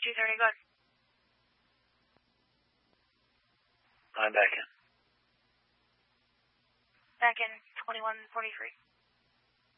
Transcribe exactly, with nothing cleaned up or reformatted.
two thirty, go ahead. I'm back in. Back in twenty-one forty-three.